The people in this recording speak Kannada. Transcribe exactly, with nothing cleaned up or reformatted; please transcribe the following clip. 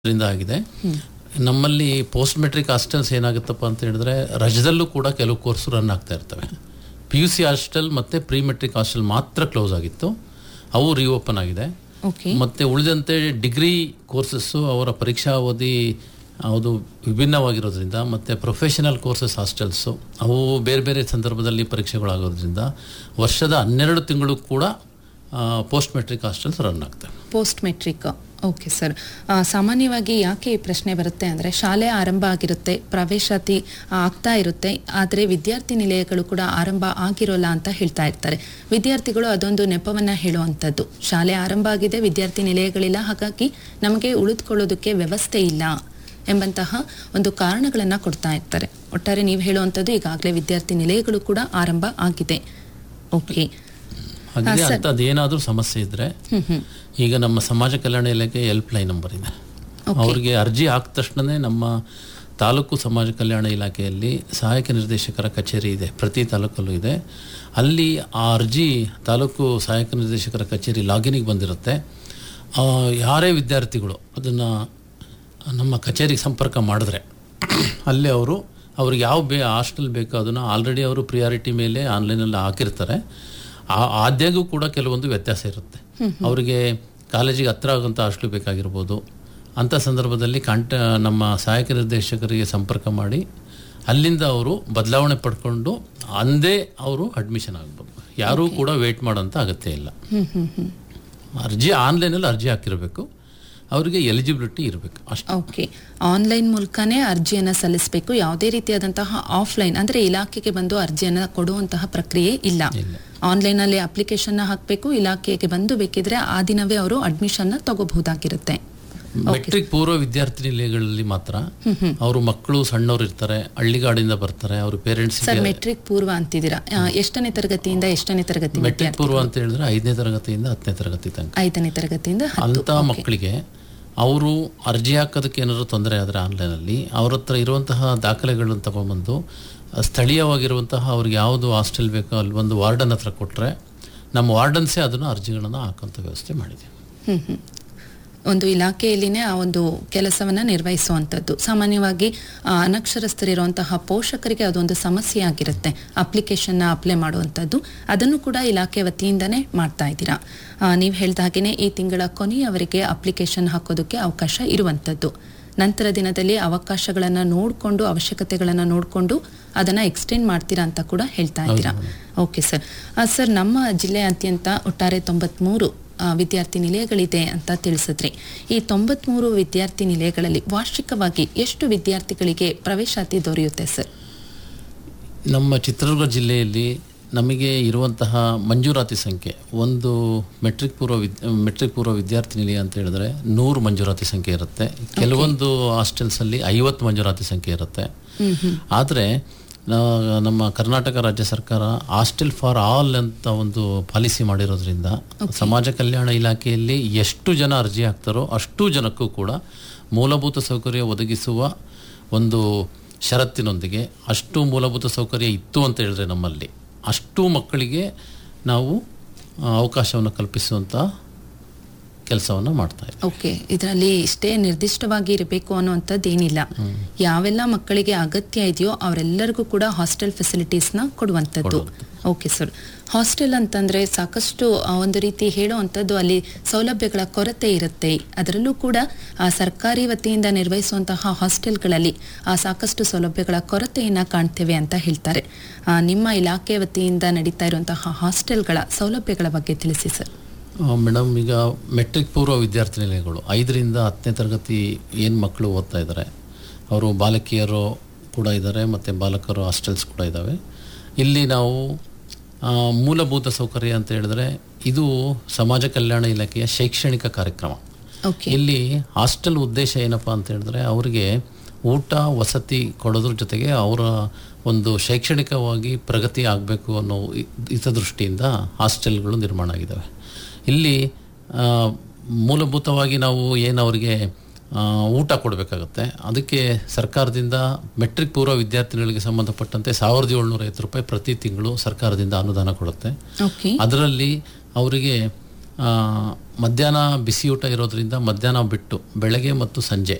ರಿಂದ ಆಗಿದೆ. ನಮ್ಮಲ್ಲಿ ಪೋಸ್ಟ್ ಮೆಟ್ರಿಕ್ ಹಾಸ್ಟೆಲ್ಸ್ ಏನಾಗುತ್ತಪ್ಪ ಅಂತ ಹೇಳಿದ್ರೆ ರಜದಲ್ಲೂ ಕೂಡ ಕೆಲವು ಕೋರ್ಸ್ ರನ್ ಆಗ್ತಾ ಇರ್ತವೆ. ಪಿ ಯು ಸಿ ಹಾಸ್ಟೆಲ್ ಮತ್ತು ಪ್ರೀ ಮೆಟ್ರಿಕ್ ಹಾಸ್ಟೆಲ್ ಮಾತ್ರ ಕ್ಲೋಸ್ ಆಗಿತ್ತು, ಅವು ರೀಓಪನ್ ಆಗಿದೆ. ಮತ್ತು ಉಳಿದಂತೆ ಡಿಗ್ರಿ ಕೋರ್ಸಸ್ಸು ಅವರ ಪರೀಕ್ಷಾ ಅವಧಿ ಅದು ವಿಭಿನ್ನವಾಗಿರೋದ್ರಿಂದ ಮತ್ತು ಪ್ರೊಫೆಷನಲ್ ಕೋರ್ಸಸ್ ಹಾಸ್ಟೆಲ್ಸು ಅವು ಬೇರೆ ಬೇರೆ ಸಂದರ್ಭದಲ್ಲಿ ಪರೀಕ್ಷೆಗಳಾಗೋದ್ರಿಂದ ವರ್ಷದ ಹನ್ನೆರಡು ತಿಂಗಳು ಕೂಡ ಪೋಸ್ಟ್ ಮೆಟ್ರಿಕ್ ಹಾಸ್ಟೆಲ್ಸ್ ರನ್ ಆಗ್ತವೆ. Post matric okay sir. ಸಾಮಾನ್ಯವಾಗಿ ಯಾಕೆ ಈ ಪ್ರಶ್ನೆ ಬರುತ್ತೆ ಅಂದರೆ ಶಾಲೆ ಆರಂಭ ಆಗಿರುತ್ತೆ, ಪ್ರವೇಶಾತಿ ಆಗ್ತಾ ಇರುತ್ತೆ, ಆದರೆ ವಿದ್ಯಾರ್ಥಿ ನಿಲಯಗಳು ಕೂಡ ಆರಂಭ ಆಗಿರೋಲ್ಲ ಅಂತ ಹೇಳ್ತಾ ಇರ್ತಾರೆ. ವಿದ್ಯಾರ್ಥಿಗಳು ಅದೊಂದು ನೆಪವನ್ನು ಹೇಳುವಂಥದ್ದು, ಶಾಲೆ ಆರಂಭ ಆಗಿದೆ, ವಿದ್ಯಾರ್ಥಿ ನಿಲಯಗಳಿಲ್ಲ, ಹಾಗಾಗಿ ನಮಗೆ ಉಳಿದುಕೊಳ್ಳೋದಕ್ಕೆ ವ್ಯವಸ್ಥೆ ಇಲ್ಲ ಎಂಬಂತಹ ಒಂದು ಕಾರಣಗಳನ್ನು ಕೊಡ್ತಾ ಇರ್ತಾರೆ. ಒಟ್ಟಾರೆ ನೀವು ಹೇಳುವಂಥದ್ದು ಈಗಾಗಲೇ ವಿದ್ಯಾರ್ಥಿ ನಿಲಯಗಳು ಕೂಡ ಆರಂಭ ಆಗಿದೆ. ಓಕೆ, ಹಾಗೆ ಅಂಥದ್ದೇನಾದರೂ ಸಮಸ್ಯೆ ಇದ್ದರೆ ಈಗ ನಮ್ಮ ಸಮಾಜ ಕಲ್ಯಾಣ ಇಲಾಖೆ ಹೆಲ್ಪ್ ಲೈನ್ ನಂಬರ್ ಇದೆ. ಅವ್ರಿಗೆ ಅರ್ಜಿ ಹಾಕಿದ ತಕ್ಷಣವೇ ನಮ್ಮ ತಾಲೂಕು ಸಮಾಜ ಕಲ್ಯಾಣ ಇಲಾಖೆಯಲ್ಲಿ ಸಹಾಯಕ ನಿರ್ದೇಶಕರ ಕಚೇರಿ ಇದೆ, ಪ್ರತಿ ತಾಲೂಕಲ್ಲೂ ಇದೆ. ಅಲ್ಲಿ ಆ ಅರ್ಜಿ ತಾಲೂಕು ಸಹಾಯಕ ನಿರ್ದೇಶಕರ ಕಚೇರಿ ಲಾಗಿನಿಗೆ ಬಂದಿರುತ್ತೆ. ಯಾರೇ ವಿದ್ಯಾರ್ಥಿಗಳು ಅದನ್ನು ನಮ್ಮ ಕಚೇರಿಗೆ ಸಂಪರ್ಕ ಮಾಡಿದ್ರೆ ಅಲ್ಲಿ ಅವರು ಅವ್ರಿಗೆ ಯಾವ ಬೇ ಹಾಸ್ಟೆಲ್ ಬೇಕೋ ಅದನ್ನು ಆಲ್ರೆಡಿ ಅವರು ಪ್ರಿಯಾರಿಟಿ ಮೇಲೆ ಆನ್ಲೈನಲ್ಲಿ ಹಾಕಿರ್ತಾರೆ. ಆ ಆದ್ಯಾಗೂ ಕೂಡ ಕೆಲವೊಂದು ವ್ಯತ್ಯಾಸ ಇರುತ್ತೆ. ಅವರಿಗೆ ಕಾಲೇಜಿಗೆ ಹತ್ರ ಆಗೋಂಥ ಹಾಸ್ಟೆಲ್ ಬೇಕಾಗಿರ್ಬೋದು. ಅಂಥ ಸಂದರ್ಭದಲ್ಲಿ ಕಾಂಟ ನಮ್ಮ ಸಹಾಯಕ ನಿರ್ದೇಶಕರಿಗೆ ಸಂಪರ್ಕ ಮಾಡಿ ಅಲ್ಲಿಂದ ಅವರು ಬದಲಾವಣೆ ಪಡ್ಕೊಂಡು ಅಂದೇ ಅವರು ಅಡ್ಮಿಷನ್ ಆಗ್ಬೋದು. ಯಾರೂ ಕೂಡ ವೇಟ್ ಮಾಡೋಂಥ ಅಗತ್ಯ ಇಲ್ಲ. ಅರ್ಜಿ ಆನ್ಲೈನಲ್ಲಿ ಅರ್ಜಿ ಹಾಕಿರಬೇಕು, ಅವರಿಗೆ ಎಲಿಜಿಬಿಲಿಟಿ ಇರಬೇಕು ಅಷ್ಟೇ. ಓಕೆ, ಆನ್ಲೈನ್ ಮೂಲಕನೇ ಅರ್ಜಿಯನ್ನು ಸಲ್ಲಿಸಬೇಕು. ಯಾವುದೇ ರೀತಿಯಾದಂತಹ ಆಫ್ಲೈನ್ ಅಂದರೆ ಇಲಾಖೆಗೆ ಬಂದು ಅರ್ಜಿಯನ್ನು ಕೊಡುವಂತಹ ಪ್ರಕ್ರಿಯೆ ಇಲ್ಲ. ಆನ್ಲೈನಲ್ಲಿ ಅಪ್ಲಿಕೇಶನ್ ಹಾಕಬೇಕು, ಇಲಾಖೆಗೆ ಬಂದು ಬೇಕಿದ್ರೆ ಆ ದಿನವೇ ಅವರು ಅಡ್ಮಿಷನ್ ತಗೋಬಹುದಾಗಿರುತ್ತೆ. ಮೆಟ್ರಿಕ್ ಪೂರ್ವ ವಿದ್ಯಾರ್ಥಿ ನಿಲಯಗಳಲ್ಲಿ ಮಾತ್ರ ಅವರು ಮಕ್ಕಳು ಸಣ್ಣವ್ರು ಇರ್ತಾರೆ, ಹಳ್ಳಿಗಾಡಿಂದ ಬರ್ತಾರೆ, ಅವ್ರ ಪೇರೆಂಟ್ಸ್. ಸರ್, ಮೆಟ್ರಿಕ್ ಪೂರ್ವ ಅಂತಿದ್ದೀರಾ, ಎಷ್ಟನೇ ತರಗತಿಯಿಂದ ಎಷ್ಟನೇ ತರಗತಿ? ಮೆಟ್ರಿಕ್ ಪೂರ್ವ ಅಂತ ಹೇಳಿದ್ರೆ ಐದನೇ ತರಗತಿಯಿಂದ ಹತ್ತನೇ ತರಗತಿ ತನಕ. ಐದನೇ ತರಗತಿಯಿಂದ ಅಂತ ಮಕ್ಕಳಿಗೆ ಅವರು ಅರ್ಜಿ ಹಾಕೋದಕ್ಕೆ ಏನಾದರೂ ತೊಂದರೆ ಆದರೆ ಆನ್ಲೈನಲ್ಲಿ ಅವ್ರ ಹತ್ರ ಇರುವಂತಹ ದಾಖಲೆಗಳನ್ನು ತಗೊಂಡ್ಬಂದು ಸ್ಥಳೀಯವಾಗಿರುವಂತಹ ಅವ್ರಿಗೆ ಯಾವುದು ಹಾಸ್ಟೆಲ್ ಬೇಕೋ ಅಲ್ಲಿ ಒಂದು ವಾರ್ಡನ್ ಹತ್ರ ಕೊಟ್ಟರೆ ನಮ್ಮ ವಾರ್ಡನ್ಸೇ ಅದನ್ನು ಅರ್ಜಿಗಳನ್ನು ಹಾಕೋಂಥ ವ್ಯವಸ್ಥೆ ಮಾಡಿದೆ. ಹ್ಞೂ ಒಂದು ಇಲಾಖೆಯಲ್ಲಿನೇ ಆ ಒಂದು ಕೆಲಸವನ್ನು ನಿರ್ವಹಿಸುವಂಥದ್ದು. ಸಾಮಾನ್ಯವಾಗಿ ಅನಕ್ಷರಸ್ಥರಿರುವಂತಹ ಪೋಷಕರಿಗೆ ಅದೊಂದು ಸಮಸ್ಯೆ ಆಗಿರುತ್ತೆ, ಅಪ್ಲಿಕೇಶನ್ನ ಅಪ್ಲೈ ಮಾಡುವಂಥದ್ದು. ಅದನ್ನು ಕೂಡ ಇಲಾಖೆ ವತಿಯಿಂದನೇ ಮಾಡ್ತಾ ಇದ್ದೀರಾ. ನೀವು ಹೇಳಿದ ಹಾಗೆಯೇ ಈ ತಿಂಗಳ ಕೊನೆಯವರೆಗೆ ಅಪ್ಲಿಕೇಶನ್ ಹಾಕೋದಕ್ಕೆ ಅವಕಾಶ ಇರುವಂಥದ್ದು. ನಂತರ ದಿನದಲ್ಲಿ ಅವಕಾಶಗಳನ್ನು ನೋಡಿಕೊಂಡು ಅವಶ್ಯಕತೆಗಳನ್ನು ನೋಡಿಕೊಂಡು ಅದನ್ನು ಎಕ್ಸ್ಟೆಂಡ್ ಮಾಡ್ತೀರಾ ಅಂತ ಕೂಡ ಹೇಳ್ತಾ ಇದ್ದೀರಾ. Okay sir. ಸರ್, ನಮ್ಮ ಜಿಲ್ಲೆಯಾದ್ಯಂತ ಒಟ್ಟಾರೆ ತೊಂಬತ್ಮೂರು ವಿದ್ಯಾರ್ಥಿ ನಿಲಯಗಳಿದೆ ಅಂತ ತಿಳಿಸಿದ್ರಿ. ಈ ತೊಂಬತ್ಮೂರು ವಿದ್ಯಾರ್ಥಿ ನಿಲಯಗಳಲ್ಲಿ ವಾರ್ಷಿಕವಾಗಿ ಎಷ್ಟು ವಿದ್ಯಾರ್ಥಿಗಳಿಗೆ ಪ್ರವೇಶಾತಿ ದೊರೆಯುತ್ತೆ ಸರ್? ನಮ್ಮ ಚಿತ್ರದುರ್ಗ ಜಿಲ್ಲೆಯಲ್ಲಿ ನಮಗೆ ಇರುವಂತಹ ಮಂಜೂರಾತಿ ಸಂಖ್ಯೆ ಒಂದು ಮೆಟ್ರಿಕ್ ಪೂರ್ವ ವಿದ್ ಮೆಟ್ರಿಕ್ ಪೂರ್ವ ವಿದ್ಯಾರ್ಥಿ ನಿಲಯ ಅಂತ ಹೇಳಿದ್ರೆ ನೂರು ಮಂಜೂರಾತಿ ಸಂಖ್ಯೆ ಇರುತ್ತೆ. ಕೆಲವೊಂದು ಹಾಸ್ಟೆಲ್ಸಲ್ಲಿ ಐವತ್ತು ಮಂಜೂರಾತಿ ಸಂಖ್ಯೆ ಇರುತ್ತೆ. ಆದರೆ ನಮ್ಮ ಕರ್ನಾಟಕ ರಾಜ್ಯ ಸರ್ಕಾರ ಹಾಸ್ಟೆಲ್ ಫಾರ್ ಆಲ್ ಅಂತ ಒಂದು ಪಾಲಿಸಿ ಮಾಡಿರೋದ್ರಿಂದ ಸಮಾಜ ಕಲ್ಯಾಣ ಇಲಾಖೆಯಲ್ಲಿ ಎಷ್ಟು ಜನ ಅರ್ಜಿ ಹಾಕ್ತಾರೋ ಅಷ್ಟು ಜನಕ್ಕೂ ಕೂಡ ಮೂಲಭೂತ ಸೌಕರ್ಯ ಒದಗಿಸುವ ಒಂದು ಷರತ್ತಿನೊಂದಿಗೆ ಅಷ್ಟು ಮೂಲಭೂತ ಸೌಕರ್ಯ ಇತ್ತು ಅಂತ ಹೇಳಿದ್ರೆ ನಮ್ಮಲ್ಲಿ ಅಷ್ಟು ಮಕ್ಕಳಿಗೆ ನಾವು ಅವಕಾಶವನ್ನು ಕಲ್ಪಿಸುವಂಥ ಕೆಲಸವನ್ನು ಮಾಡ್ತಾ ಇದ್ದೀವಿ. ಓಕೆ, ಇದರಲ್ಲಿ ಇಷ್ಟೇ ನಿರ್ದಿಷ್ಟವಾಗಿ ಇರಬೇಕು ಅನ್ನುವಂಥದ್ದು ಏನಿಲ್ಲ. ಯಾವೆಲ್ಲ ಮಕ್ಕಳಿಗೆ ಅಗತ್ಯ ಇದೆಯೋ ಅವರೆಲ್ಲರಿಗೂ ಕೂಡ ಹಾಸ್ಟೆಲ್ ಫೆಸಿಲಿಟೀಸ್ನ ಕೊಡುವಂಥದ್ದು. Okay sir. ಹಾಸ್ಟೆಲ್ ಅಂತಂದರೆ ಸಾಕಷ್ಟು ಒಂದು ರೀತಿ ಹೇಳುವಂಥದ್ದು ಅಲ್ಲಿ ಸೌಲಭ್ಯಗಳ ಕೊರತೆ ಇರುತ್ತೆ. ಅದರಲ್ಲೂ ಕೂಡ ಸರ್ಕಾರಿ ವತಿಯಿಂದ ನಿರ್ವಹಿಸುವಂತಹ ಹಾಸ್ಟೆಲ್ಗಳಲ್ಲಿ ಸಾಕಷ್ಟು ಸೌಲಭ್ಯಗಳ ಕೊರತೆಯನ್ನು ಕಾಣ್ತೇವೆ ಅಂತ ಹೇಳ್ತಾರೆ. ನಿಮ್ಮ ಇಲಾಖೆ ವತಿಯಿಂದ ನಡೀತಾ ಇರುವಂತಹ ಹಾಸ್ಟೆಲ್ಗಳ ಸೌಲಭ್ಯಗಳ ಬಗ್ಗೆ ತಿಳಿಸಿ ಸರ್. ಮೇಡಮ್, ಈಗ ಮೆಟ್ರಿಕ್ ಪೂರ್ವ ವಿದ್ಯಾರ್ಥಿ ನಿಲಯಗಳು ಐದರಿಂದ ಹತ್ತನೇ ತರಗತಿ ಏನು ಮಕ್ಕಳು ಓದ್ತಾ ಇದ್ದಾರೆ ಅವರು ಬಾಲಕಿಯರು ಕೂಡ ಇದ್ದಾರೆ ಮತ್ತು ಬಾಲಕರು ಹಾಸ್ಟೆಲ್ಸ್ ಕೂಡ ಇದ್ದಾವೆ. ಇಲ್ಲಿ ನಾವು ಮೂಲಭೂತ ಸೌಕರ್ಯ ಅಂತ ಹೇಳಿದ್ರೆ ಇದು ಸಮಾಜ ಕಲ್ಯಾಣ ಇಲಾಖೆಯ ಶೈಕ್ಷಣಿಕ ಕಾರ್ಯಕ್ರಮ. ಇಲ್ಲಿ ಹಾಸ್ಟೆಲ್ ಉದ್ದೇಶ ಏನಪ್ಪ ಅಂತ ಹೇಳಿದ್ರೆ ಅವರಿಗೆ ಊಟ ವಸತಿ ಕೊಡೋದ್ರ ಜೊತೆಗೆ ಅವರ ಒಂದು ಶೈಕ್ಷಣಿಕವಾಗಿ ಪ್ರಗತಿ ಆಗಬೇಕು ಅನ್ನೋ ಹಿತದೃಷ್ಟಿಯಿಂದ ಹಾಸ್ಟೆಲ್ಗಳು ನಿರ್ಮಾಣ ಆಗಿದ್ದಾವೆ. ಇಲ್ಲಿ ಮೂಲಭೂತವಾಗಿ ನಾವು ಏನು ಅವರಿಗೆ ಊಟ ಕೊಡಬೇಕಾಗತ್ತೆ, ಅದಕ್ಕೆ ಸರ್ಕಾರದಿಂದ ಮೆಟ್ರಿಕ್ ಪೂರ್ವ ವಿದ್ಯಾರ್ಥಿಗಳಿಗೆ ಸಂಬಂಧಪಟ್ಟಂತೆ ಸಾವಿರದ ಏಳ್ನೂರ ಐವತ್ತು ರೂಪಾಯಿ ಪ್ರತಿ ತಿಂಗಳು ಸರ್ಕಾರದಿಂದ ಅನುದಾನ ಕೊಡುತ್ತೆ. ಅದರಲ್ಲಿ ಅವರಿಗೆ ಮಧ್ಯಾಹ್ನ ಬಿಸಿಯೂಟ ಇರೋದ್ರಿಂದ ಮಧ್ಯಾಹ್ನ ಬಿಟ್ಟು ಬೆಳಗ್ಗೆ ಮತ್ತು ಸಂಜೆ